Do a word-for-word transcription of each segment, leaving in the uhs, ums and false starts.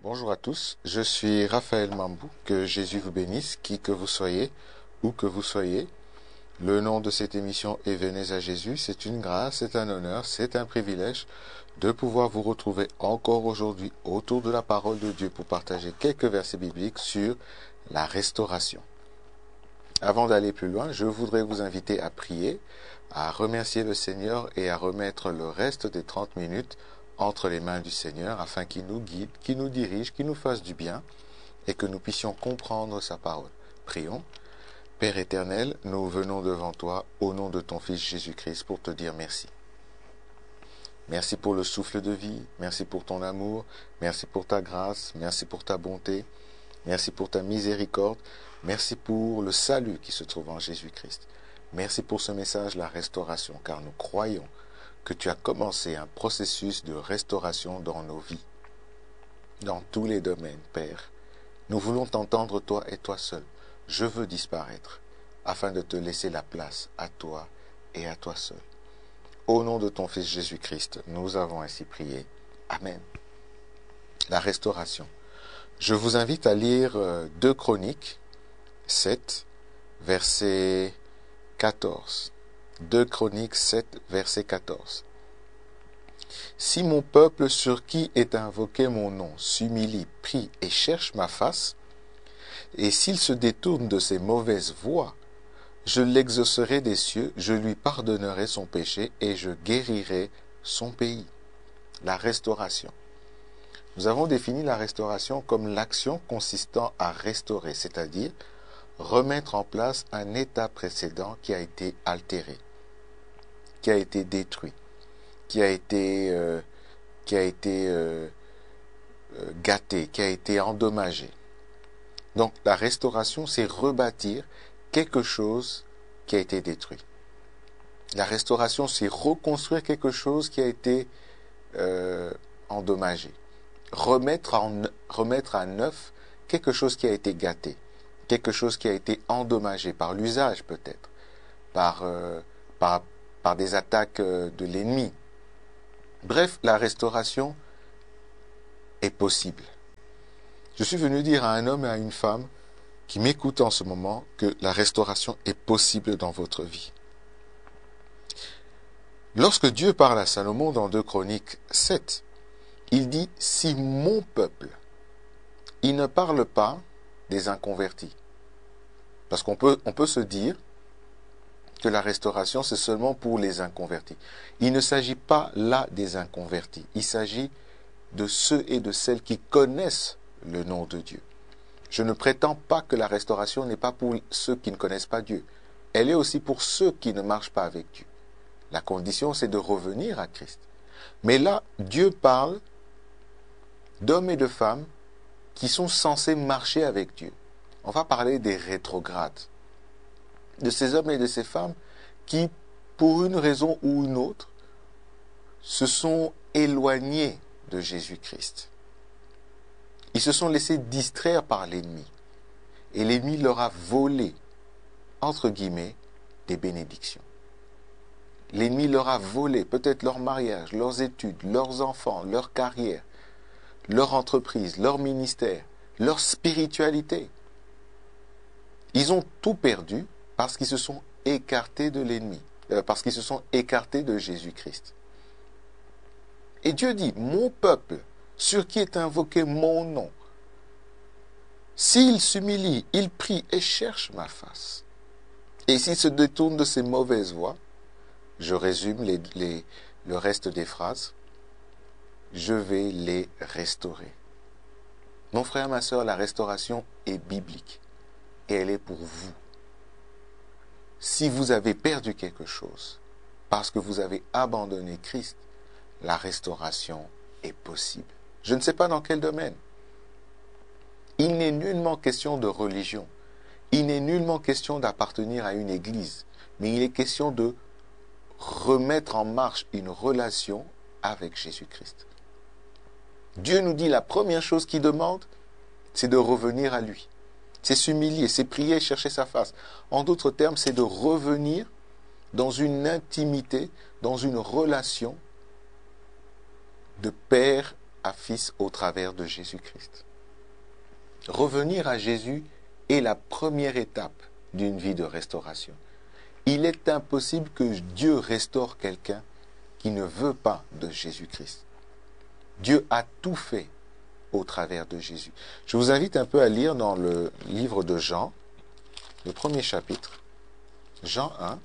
Bonjour à tous, je suis Raphaël Mambou, que Jésus vous bénisse, qui que vous soyez, où que vous soyez. Le nom de cette émission est Venez à Jésus, c'est une grâce, c'est un honneur, c'est un privilège de pouvoir vous retrouver encore aujourd'hui autour de la parole de Dieu pour partager quelques versets bibliques sur la restauration. Avant d'aller plus loin, je voudrais vous inviter à prier, à remercier le Seigneur et à remettre le reste des trente minutes entre les mains du Seigneur afin qu'il nous guide, qu'il nous dirige, qu'il nous fasse du bien et que nous puissions comprendre sa parole. Prions. Père éternel, nous venons devant toi au nom de ton Fils Jésus-Christ pour te dire merci. Merci pour le souffle de vie, merci pour ton amour, merci pour ta grâce, merci pour ta bonté, merci pour ta miséricorde, merci pour le salut qui se trouve en Jésus-Christ. Merci pour ce message, la restauration, car nous croyons que tu as commencé un processus de restauration dans nos vies, dans tous les domaines, Père. Nous voulons t'entendre, toi et toi seul. Je veux disparaître, afin de te laisser la place à toi et à toi seul. Au nom de ton Fils Jésus-Christ, nous avons ainsi prié. Amen. La restauration. Je vous invite à lire deux Chroniques, sept, verset quatorze. deux Chroniques sept, verset quatorze. Si mon peuple sur qui est invoqué mon nom s'humilie, prie et cherche ma face, et s'il se détourne de ses mauvaises voies, je l'exaucerai des cieux, je lui pardonnerai son péché et je guérirai son pays. La restauration. Nous avons défini la restauration comme l'action consistant à restaurer, c'est-à-dire remettre en place un état précédent qui a été altéré, qui a été détruit, qui a été, euh, qui a été euh, euh, gâté, qui a été endommagé. Donc la restauration, c'est rebâtir quelque chose qui a été détruit. La restauration, c'est reconstruire quelque chose qui a été euh, endommagé. Remettre, en, remettre à neuf quelque chose qui a été gâté, quelque chose qui a été endommagé par l'usage peut-être, par, euh, par, par des attaques de l'ennemi. Bref, la restauration est possible. Je suis venu dire à un homme et à une femme qui m'écoutent en ce moment que la restauration est possible dans votre vie. Lorsque Dieu parle à Salomon dans deux Chroniques sept, il dit « Si mon peuple », il ne parle pas des inconvertis. Parce qu'on peut, on peut se dire que la restauration, c'est seulement pour les inconvertis. Il ne s'agit pas là des inconvertis. Il s'agit de ceux et de celles qui connaissent le nom de Dieu. Je ne prétends pas que la restauration n'est pas pour ceux qui ne connaissent pas Dieu. Elle est aussi pour ceux qui ne marchent pas avec Dieu. La condition, c'est de revenir à Christ. Mais là, Dieu parle d'hommes et de femmes qui sont censés marcher avec Dieu. On va parler des rétrogrades, de ces hommes et de ces femmes qui, pour une raison ou une autre, se sont éloignés de Jésus-Christ. Ils se sont laissés distraire par l'ennemi. Et l'ennemi leur a volé, entre guillemets, des bénédictions. L'ennemi leur a volé peut-être leur mariage, leurs études, leurs enfants, leur carrière, leur entreprise, leur ministère, leur spiritualité. Ils ont tout perdu parce qu'ils se sont écartés de l'ennemi, euh, parce qu'ils se sont écartés de Jésus-Christ. Et Dieu dit, mon peuple, sur qui est invoqué mon nom, s'il s'humilie, il prie et cherche ma face, et s'il se détourne de ses mauvaises voies, je résume les, les, le reste des phrases, je vais les restaurer. Mon frère, ma sœur, la restauration est biblique, et elle est pour vous. Si vous avez perdu quelque chose, parce que vous avez abandonné Christ, la restauration est possible. Je ne sais pas dans quel domaine. Il n'est nullement question de religion. Il n'est nullement question d'appartenir à une église. Mais il est question de remettre en marche une relation avec Jésus-Christ. Dieu nous dit la première chose qu'il demande, c'est de revenir à lui. C'est s'humilier, c'est prier, chercher sa face. En d'autres termes, c'est de revenir dans une intimité, dans une relation de père à fils au travers de Jésus-Christ. Revenir à Jésus est la première étape d'une vie de restauration. Il est impossible que Dieu restaure quelqu'un qui ne veut pas de Jésus-Christ. Dieu a tout fait au travers de Jésus. Je vous invite un peu à lire dans le livre de Jean, le premier chapitre, Jean un,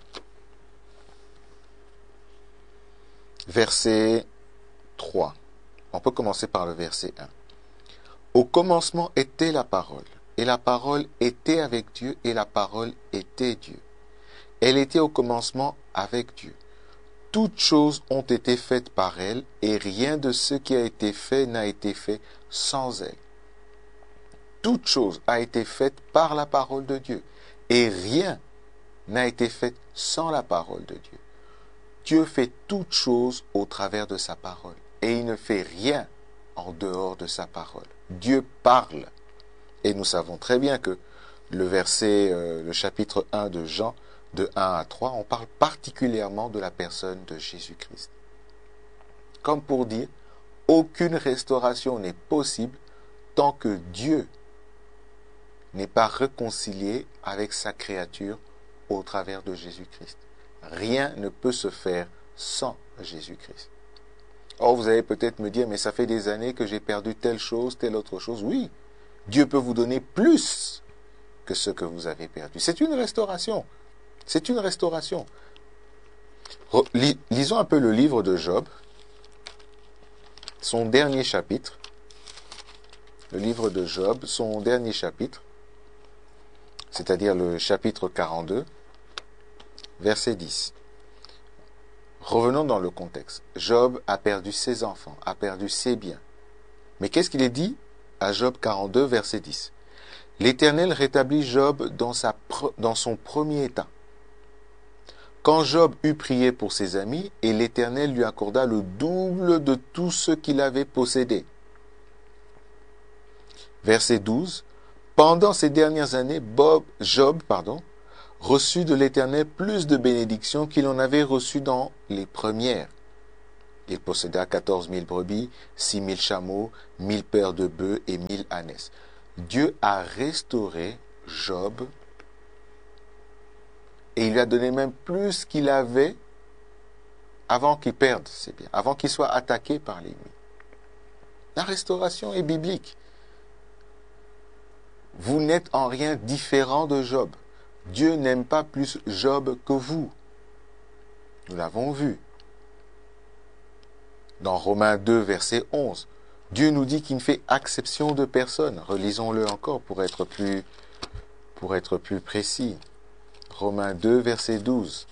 verset trois. On peut commencer par le verset un. Au commencement était la parole, et la parole était avec Dieu, et la parole était Dieu. Elle était au commencement avec Dieu. Toutes choses ont été faites par elle, et rien de ce qui a été fait n'a été fait sans elle. Toute chose a été faite par la parole de Dieu, et rien n'a été fait sans la parole de Dieu. Dieu fait toutes choses au travers de sa parole, et il ne fait rien en dehors de sa parole. Dieu parle, et nous savons très bien que le verset, euh, le chapitre un de Jean, de un à trois, on parle particulièrement de la personne de Jésus-Christ. Comme pour dire, aucune restauration n'est possible tant que Dieu n'est pas réconcilié avec sa créature au travers de Jésus-Christ. Rien ne peut se faire sans Jésus-Christ. Or, vous allez peut-être me dire, mais ça fait des années que j'ai perdu telle chose, telle autre chose. Oui, Dieu peut vous donner plus que ce que vous avez perdu. C'est une restauration. C'est une restauration. Lisons un peu le livre de Job, son dernier chapitre. Le livre de Job, son dernier chapitre, c'est-à-dire le chapitre quarante-deux, verset dix. Revenons dans le contexte. Job a perdu ses enfants, a perdu ses biens. Mais qu'est-ce qu'il est dit à Job quarante-deux, verset dix? L'Éternel rétablit Job dans, sa, dans son premier état. Quand Job eut prié pour ses amis, et l'Éternel lui accorda le double de tout ce qu'il avait possédé. Verset douze. Pendant ces dernières années, Bob, Job pardon, reçut de l'Éternel plus de bénédictions qu'il en avait reçues dans les premières. Il posséda quatorze mille brebis, six mille chameaux, mille paires de bœufs et mille ânesses. Dieu a restauré Job et il lui a donné même plus qu'il avait avant qu'il perde ses biens, avant qu'il soit attaqué par l'ennemi. La restauration est biblique. Vous n'êtes en rien différent de Job. Dieu n'aime pas plus Job que vous. Nous l'avons vu. Dans Romains deux, verset onze, Dieu nous dit qu'il ne fait exception de personne. Relisons-le encore pour être plus, pour être plus précis. Romains deux, verset douze.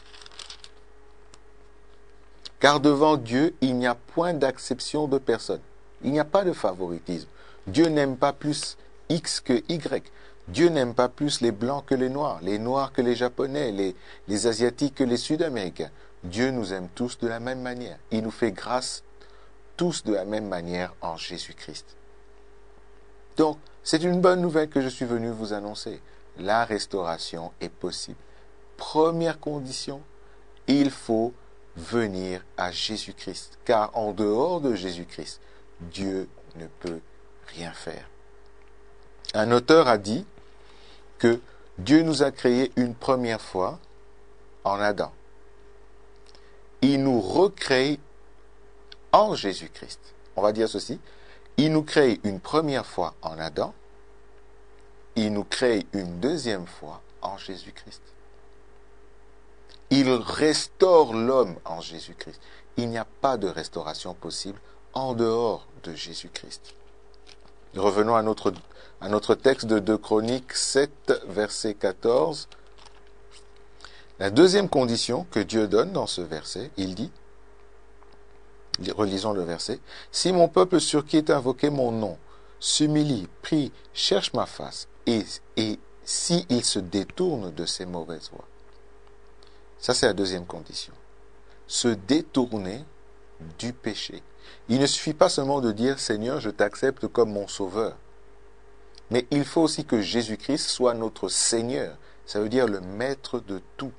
Car devant Dieu, il n'y a point d'acception de personne. Il n'y a pas de favoritisme. Dieu n'aime pas plus X que Y. Dieu n'aime pas plus les Blancs que les Noirs, les Noirs que les Japonais, les, les Asiatiques que les Sud-Américains. Dieu nous aime tous de la même manière. Il nous fait grâce tous de la même manière en Jésus-Christ. Donc, c'est une bonne nouvelle que je suis venu vous annoncer. La restauration est possible. Première condition, il faut venir à Jésus-Christ. Car en dehors de Jésus-Christ, Dieu ne peut rien faire. Un auteur a dit que Dieu nous a créés une première fois en Adam. Il nous recrée en Jésus-Christ. On va dire ceci. Il nous crée une première fois en Adam. Il nous crée une deuxième fois en Jésus-Christ. Il restaure l'homme en Jésus-Christ. Il n'y a pas de restauration possible en dehors de Jésus-Christ. Revenons à notre, à notre texte de deux Chroniques sept, verset quatorze. La deuxième condition que Dieu donne dans ce verset, il dit, relisons le verset, « Si mon peuple sur qui est invoqué mon nom s'humilie, prie, cherche ma face, et, et si il se détourne de ses mauvaises voies. » Ça, c'est la deuxième condition. Se détourner du péché. Il ne suffit pas seulement de dire « Seigneur, je t'accepte comme mon sauveur ». Mais il faut aussi que Jésus-Christ soit notre Seigneur. Ça veut dire le maître de tout.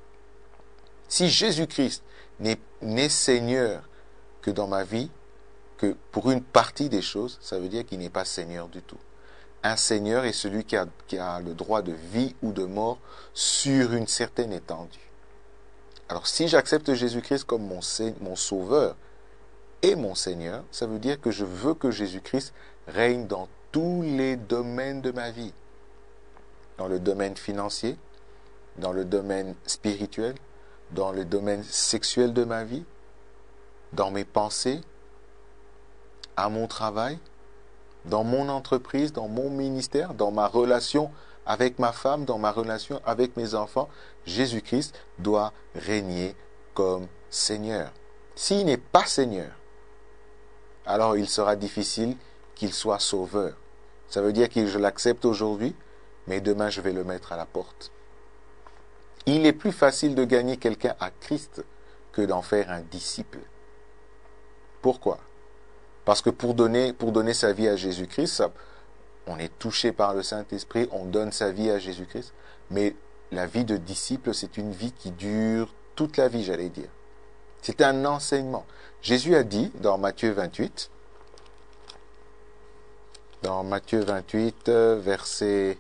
Si Jésus-Christ n'est, n'est Seigneur que dans ma vie, que pour une partie des choses, ça veut dire qu'il n'est pas Seigneur du tout. Un Seigneur est celui qui a, qui a le droit de vie ou de mort sur une certaine étendue. Alors si j'accepte Jésus-Christ comme mon, mon sauveur et mon Seigneur, ça veut dire que je veux que Jésus-Christ règne dans tous les domaines de ma vie. Dans le domaine financier, dans le domaine spirituel, dans le domaine sexuel de ma vie, dans mes pensées, à mon travail, dans mon entreprise, dans mon ministère, dans ma relation avec ma femme, dans ma relation avec mes enfants. Jésus-Christ doit régner comme Seigneur. S'il n'est pas Seigneur, alors il sera difficile qu'il soit sauveur. Ça veut dire que je l'accepte aujourd'hui, mais demain je vais le mettre à la porte. Il est plus facile de gagner quelqu'un à Christ que d'en faire un disciple. Pourquoi? Parce que pour donner, pour donner sa vie à Jésus-Christ, ça, on est touché par le Saint-Esprit, on donne sa vie à Jésus-Christ, mais la vie de disciple, c'est une vie qui dure toute la vie, j'allais dire. C'est un enseignement. Jésus a dit dans Matthieu vingt-huit, dans Matthieu vingt-huit, verset,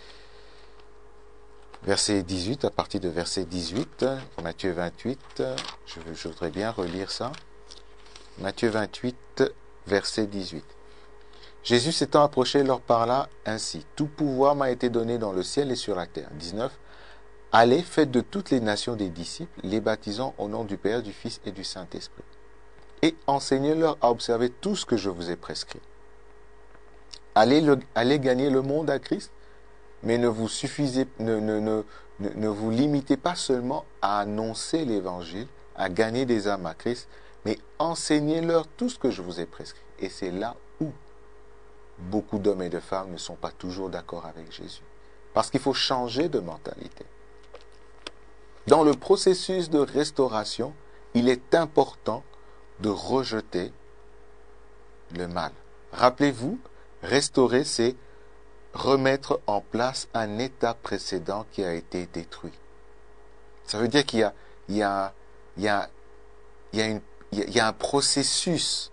verset dix-huit, à partir de verset dix-huit, Matthieu vingt-huit, je, je voudrais bien relire ça. Matthieu vingt-huit, verset dix-huit. Jésus s'étant approché leur parla ainsi. Tout pouvoir m'a été donné dans le ciel et sur la terre. dix-neuf. Allez, faites de toutes les nations des disciples, les baptisant au nom du Père, du Fils et du Saint-Esprit. Et enseignez-leur à observer tout ce que je vous ai prescrit. Allez, le, allez gagner le monde à Christ, mais ne vous suffisez, ne, ne, ne, ne, ne vous limitez pas seulement à annoncer l'évangile, à gagner des âmes à Christ, mais enseignez-leur tout ce que je vous ai prescrit. Et c'est là où beaucoup d'hommes et de femmes ne sont pas toujours d'accord avec Jésus. Parce qu'il faut changer de mentalité. Dans le processus de restauration, il est important de rejeter le mal. Rappelez-vous, restaurer, c'est remettre en place un état précédent qui a été détruit. Ça veut dire qu'il y a, il y a, il y a, il y a une Il y a un processus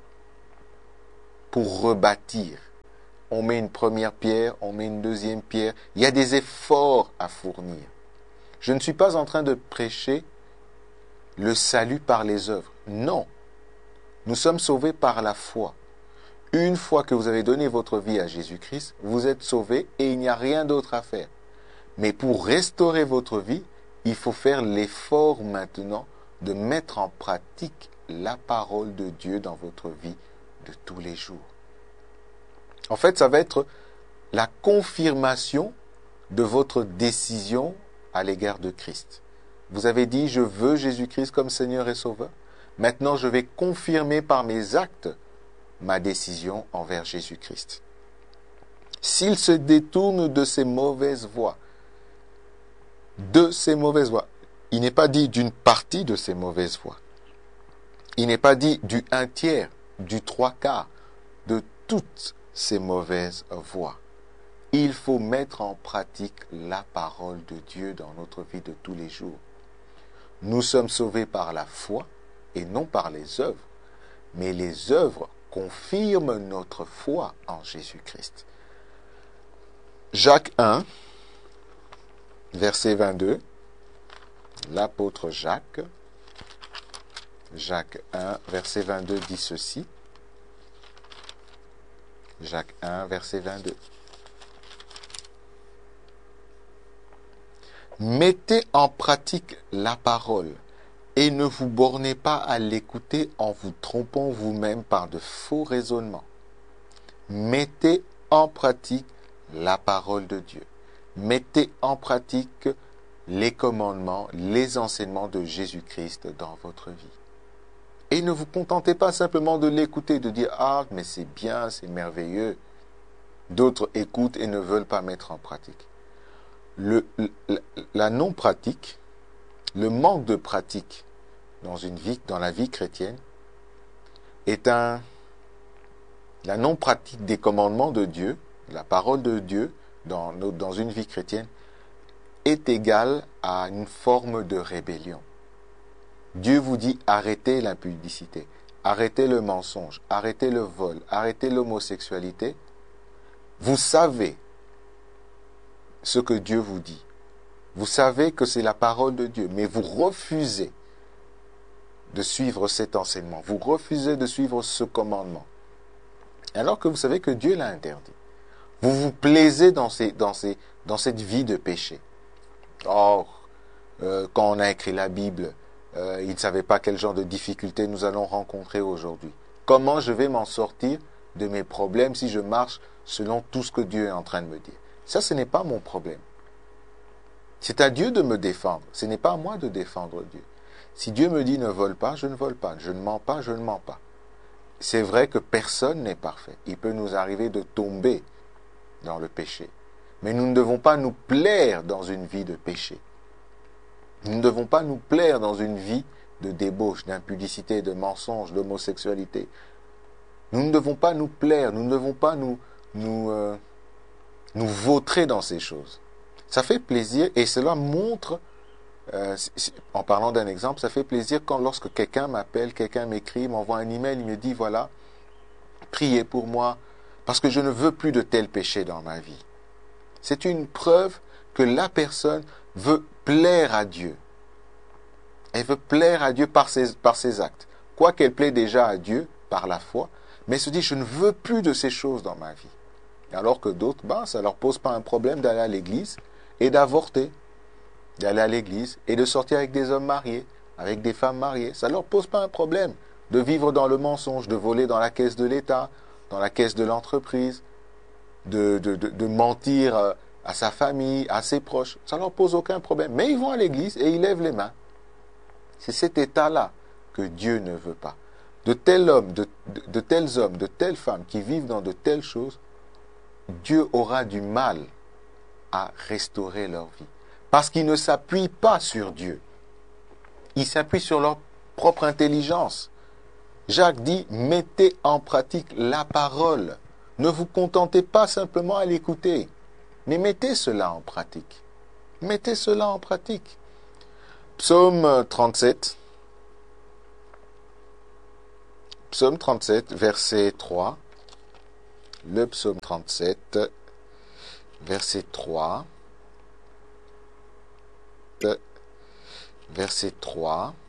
pour rebâtir. On met une première pierre, on met une deuxième pierre. Il y a des efforts à fournir. Je ne suis pas en train de prêcher le salut par les œuvres. Non. Nous sommes sauvés par la foi. Une fois que vous avez donné votre vie à Jésus-Christ, vous êtes sauvés et il n'y a rien d'autre à faire. Mais pour restaurer votre vie, il faut faire l'effort maintenant de mettre en pratique la parole de Dieu dans votre vie de tous les jours. En fait, ça va être la confirmation de votre décision à l'égard de Christ. Vous avez dit, je veux Jésus-Christ comme Seigneur et Sauveur. Maintenant, je vais confirmer par mes actes ma décision envers Jésus-Christ. S'il se détourne de ses mauvaises voies, de ses mauvaises voies, il n'est pas dit d'une partie de ces mauvaises voies. Il n'est pas dit du un tiers, du trois quarts, de toutes ces mauvaises voies. Il faut mettre en pratique la parole de Dieu dans notre vie de tous les jours. Nous sommes sauvés par la foi et non par les œuvres, mais les œuvres confirment notre foi en Jésus-Christ. Jacques un, verset vingt-deux. L'apôtre Jacques, Jacques un, verset vingt-deux dit ceci. Jacques un, verset vingt-deux. Mettez en pratique la parole et ne vous bornez pas à l'écouter en vous trompant vous-même par de faux raisonnements. Mettez en pratique la parole de Dieu. Mettez en pratique les commandements, les enseignements de Jésus-Christ dans votre vie. Et ne vous contentez pas simplement de l'écouter, de dire « Ah, mais c'est bien, c'est merveilleux ». D'autres écoutent et ne veulent pas mettre en pratique. Le, la, la non-pratique, le manque de pratique dans une vie, dans la vie chrétienne, est un, la non-pratique des commandements de Dieu, la parole de Dieu dans, dans une vie chrétienne, est égale à une forme de rébellion. Dieu vous dit arrêtez l'impudicité, arrêtez le mensonge, arrêtez le vol, arrêtez l'homosexualité, vous savez ce que Dieu vous dit. Vous savez que c'est la parole de Dieu, mais vous refusez de suivre cet enseignement. Vous refusez de suivre ce commandement. Alors que vous savez que Dieu l'a interdit. Vous vous plaisez dans, ces, dans, ces, dans cette vie de péché. Or, euh, quand on a écrit la Bible, euh, ils ne savaient pas quel genre de difficultés nous allons rencontrer aujourd'hui. Comment je vais m'en sortir de mes problèmes si je marche selon tout ce que Dieu est en train de me dire? Ça, ce n'est pas mon problème. C'est à Dieu de me défendre. Ce n'est pas à moi de défendre Dieu. Si Dieu me dit ne vole pas, je ne vole pas. Je ne mens pas, je ne mens pas. C'est vrai que personne n'est parfait. Il peut nous arriver de tomber dans le péché. Mais nous ne devons pas nous plaire dans une vie de péché. Nous ne devons pas nous plaire dans une vie de débauche, d'impudicité, de mensonge, d'homosexualité. Nous ne devons pas nous plaire, nous ne devons pas nous, nous, euh, nous vautrer dans ces choses. Ça fait plaisir et cela montre, euh, en parlant d'un exemple, ça fait plaisir quand lorsque quelqu'un m'appelle, quelqu'un m'écrit, m'envoie un email, il me dit voilà, priez pour moi parce que je ne veux plus de tel péché dans ma vie. C'est une preuve que la personne veut plaire à Dieu. Elle veut plaire à Dieu par ses, par ses actes. Quoiqu'elle plaît déjà à Dieu par la foi, mais elle se dit je ne veux plus de ces choses dans ma vie. Alors que d'autres, ben, ça ne leur pose pas un problème d'aller à l'église et d'avorter, d'aller à l'église et de sortir avec des hommes mariés, avec des femmes mariées. Ça ne leur pose pas un problème de vivre dans le mensonge, de voler dans la caisse de l'État, dans la caisse de l'entreprise, de, de, de, de mentir à sa famille, à ses proches. Ça ne leur pose aucun problème. Mais ils vont à l'église et ils lèvent les mains. C'est cet état-là que Dieu ne veut pas. De tels hommes, de, de, de tels hommes, de telles femmes qui vivent dans de telles choses, Dieu aura du mal à restaurer leur vie. Parce qu'ils ne s'appuient pas sur Dieu. Ils s'appuient sur leur propre intelligence. Jacques dit, mettez en pratique la parole. Ne vous contentez pas simplement à l'écouter, mais mettez cela en pratique. Mettez cela en pratique. Psaume trente-sept. Psaume trente-sept, verset trois. Le psaume trente-sept, verset trois. Verset trois.